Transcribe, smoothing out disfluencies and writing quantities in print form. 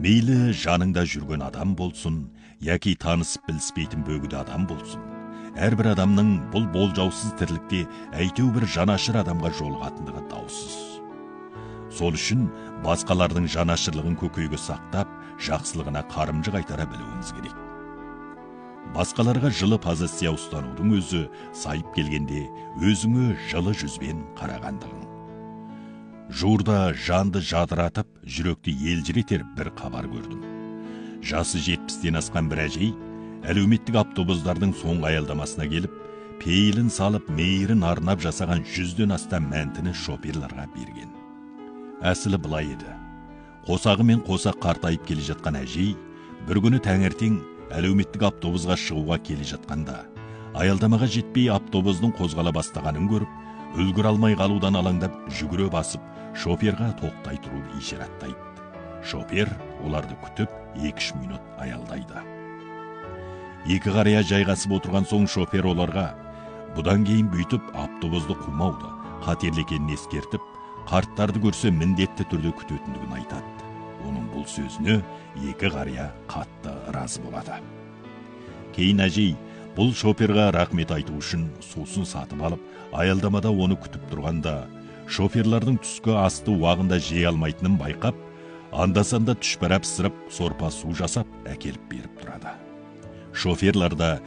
Мейлі жаныңда жүрген адам болсын, яки танысып біліспейтін бөгіді адам болсын. Әрбір адамның бұл болжаусыз тірлікте әйтеу бір жанашыр адамға жолығатындығы даусыз. Сол үшін басқалардың жанашырлығын көкейге сақтап, жақсылығына қарымжы қайтара білуіңіз керек. Басқаларға жылы позиция ұстанудың өзі сайып келгенде өзіңе жылы жүзбен қарағандығың. Жуырда жанды жадыратып, жүректі елжіретер бір хабар көрдім. Жасы 70-тен асқан бір әжей, әлеуметтік автобустардың соңғы аялдамасына келіп, пейілін салып, мейірін арнап жасаған 100-ден астам мәнтіні шоферларға берген. Әсілі былай еді. Қосағы мен қосақ қартайып келе жатқан әжей, бір күні таңертең әлеуметтік автобусға шығуға келе жатқанда, аялдамаға жетпей автобустың қозғала бастағанын көріп, үлгіре алмай қалудан алаңдап жүгіре басып, шоферға тоқтай тұруды ишараттайды. Шофер оларды күтіп 2-3 минут аялдайды. Екі қария жайғасып отырған соң шофер оларға бұдан кейін бүйтіп автобусты қумауды, қатерлі екенін ескертіп, қарттарды көрсе міндетті түрде күтетіндігін айтады. Оның бұл сөзіне екі қария қатты разы болады. Кейін әжей бұл шоферға рахмет айту үшін сусын сатып алып, аялдамада оны күтіп тұрғанда, шоферлардың түскі асты уағында жей алмайтынын байқап, анда-санда түшпәрәп сырып, сорпа су жасап, әкеліп беріп тұрады. Шоферларда